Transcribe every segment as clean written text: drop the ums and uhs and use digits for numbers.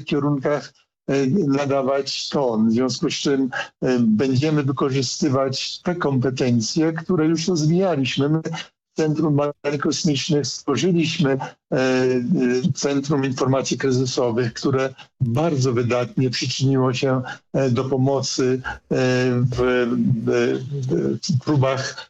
kierunkach nadawać ton. W związku z czym będziemy wykorzystywać te kompetencje, które już rozwijaliśmy. My w Centrum Badań Kosmicznych stworzyliśmy Centrum Informacji Kryzysowych, które bardzo wydatnie przyczyniło się do pomocy w próbach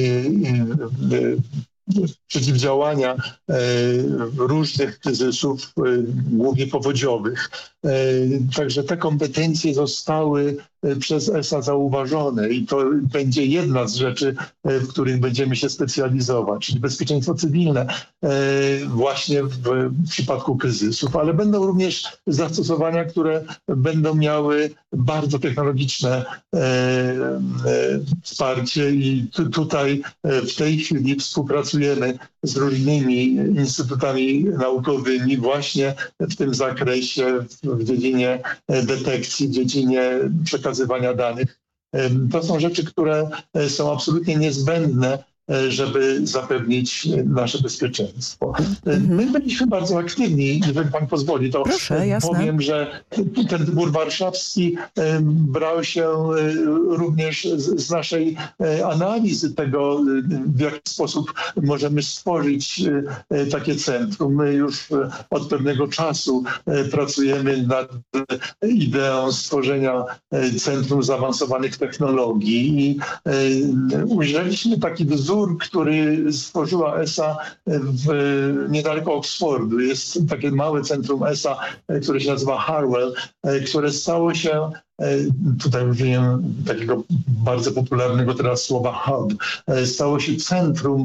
przeciwdziałania różnych kryzysów, głównie powodziowych. Także te kompetencje zostały przez ESA zauważone i to będzie jedna z rzeczy, w których będziemy się specjalizować, czyli bezpieczeństwo cywilne właśnie w przypadku kryzysów, ale będą również zastosowania, które będą miały bardzo technologiczne wsparcie i tutaj w tej chwili współpracujemy z różnymi instytutami naukowymi właśnie w tym zakresie, w dziedzinie detekcji, w dziedzinie przekazywania danych. To są rzeczy, które są absolutnie niezbędne, żeby zapewnić nasze bezpieczeństwo. My byliśmy bardzo aktywni, jeżeli pan pozwoli, to proszę, powiem, że ten wybór warszawski brał się również z naszej analizy tego, w jaki sposób możemy stworzyć takie centrum. My już od pewnego czasu pracujemy nad ideą stworzenia Centrum Zaawansowanych Technologii i ujrzeliśmy taki wzór, który stworzyła ESA niedaleko Oxfordu. Jest takie małe centrum ESA, które się nazywa Harwell, które stało się, tutaj użyję takiego bardzo popularnego teraz słowa hub, stało się centrum,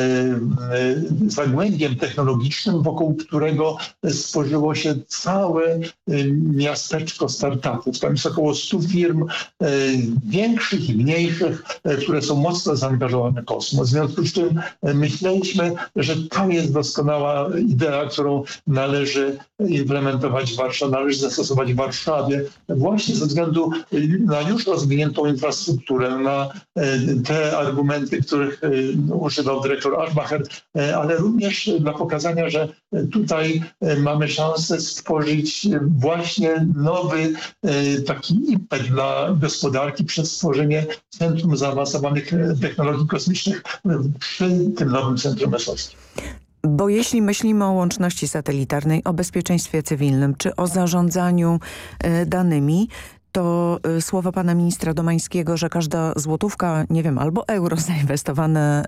zagłębiem technologicznym, wokół którego stworzyło się całe miasteczko startupów. Tam jest około 100 firm, większych i mniejszych, które są mocno zaangażowane w kosmos. W związku z czym myśleliśmy, że to jest doskonała idea, którą należy implementować w Warszawie, należy zastosować w Warszawie, właśnie ze względu na już rozwiniętą infrastrukturę, na te argumenty, których używał dyrektor Aschbacher, ale również dla pokazania, że tutaj mamy szansę stworzyć właśnie nowy taki impet dla gospodarki przez stworzenie Centrum Zaawansowanych Technologii Kosmicznych przy tym nowym centrum ESA-owskim. Bo jeśli myślimy o łączności satelitarnej, o bezpieczeństwie cywilnym czy o zarządzaniu danymi, to słowa pana ministra Domańskiego, że każda złotówka, nie wiem, albo euro zainwestowane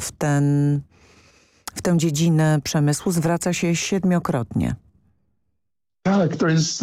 w tę dziedzinę przemysłu zwraca się 7-krotnie. Tak, to jest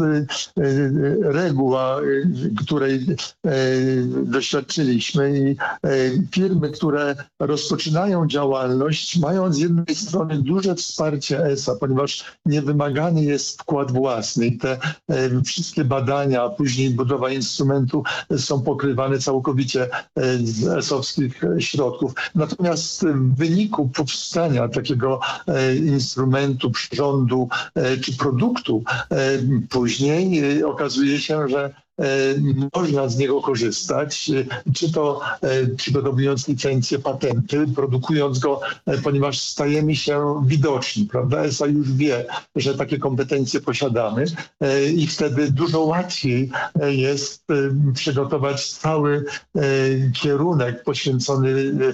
reguła, której doświadczyliśmy i firmy, które rozpoczynają działalność, mają z jednej strony duże wsparcie ESA, ponieważ niewymagany jest wkład własny. Te wszystkie badania, a później budowa instrumentu są pokrywane całkowicie z ESA-owskich środków. Natomiast w wyniku powstania takiego instrumentu, przyrządu czy produktu, później okazuje się, że można z niego korzystać, czy to przygotowując licencje, patenty, produkując go, ponieważ stajemy się widoczni, prawda? ESA już wie, że takie kompetencje posiadamy i wtedy dużo łatwiej jest przygotować cały kierunek poświęcony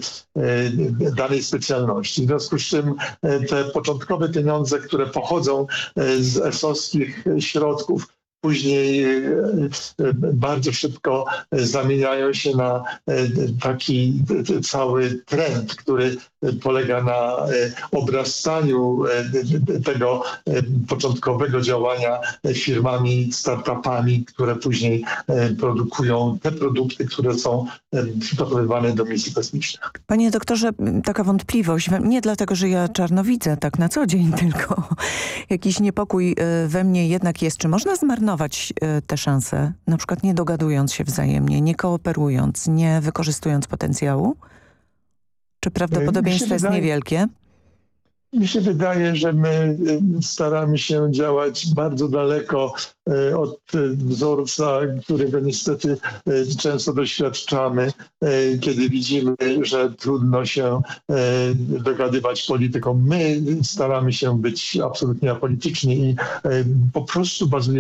danej specjalności. W związku z czym te początkowe pieniądze, które pochodzą z ESA-owskich środków, później bardzo szybko zamieniają się na taki cały trend, który polega na obrastaniu tego początkowego działania firmami, startupami, które później produkują te produkty, które są przygotowywane do misji kosmicznych. Panie doktorze, taka wątpliwość, nie dlatego, że ja czarno widzę tak na co dzień, tylko jakiś niepokój we mnie jednak jest. Czy można zmarnować te szanse, na przykład nie dogadując się wzajemnie, nie kooperując, nie wykorzystując potencjału? Czy prawdopodobieństwo jest niewielkie? Mi się wydaje, że my staramy się działać bardzo daleko od wzorca, którego niestety często doświadczamy, kiedy widzimy, że trudno się dogadywać polityką. My staramy się być absolutnie apolityczni i po prostu bazujemy